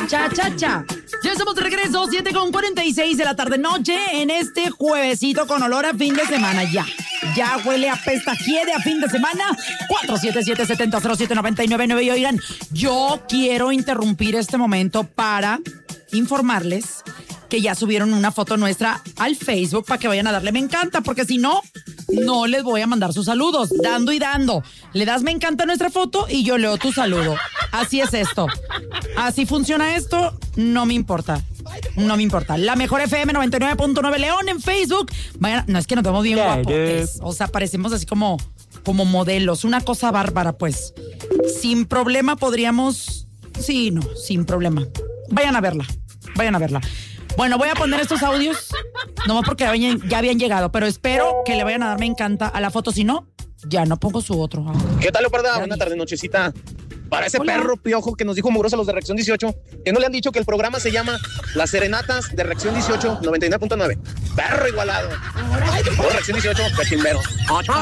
Cha, cha, cha. Ya estamos de regreso, 7:46 de la tarde-noche, en este juevesito con olor a fin de semana. Ya huele a pestajiede a fin de semana. 477-7007-999. Y oigan, yo quiero interrumpir este momento para informarles que ya subieron una foto nuestra al Facebook para que vayan a darle me encanta, porque si no, no les voy a mandar sus saludos. Dando y dando. Le das me encanta a nuestra foto y yo leo tu saludo. Así es esto. Así funciona esto. No me importa. No me importa. La Mejor FM 99.9 León en Facebook. Vayan, no, es que nos vemos bien guapotes. O sea, parecemos así como modelos. Una cosa bárbara, pues. Sin problema podríamos... Sí, no, sin problema. Vayan a verla. Vayan a verla. Bueno, voy a poner estos audios, nomás porque ya habían llegado, pero espero que le vayan a dar me encanta a la foto, si no, ya no pongo su otro. ¿Qué tal, Leoparda? Buena tarde, nochecita. Para ese perro piojo que nos dijo mugroso los de Reacción 18, que no le han dicho que el programa se llama Las Serenatas de Reacción 18, 99.9. Perro igualado. Reacción 18, pechimbero.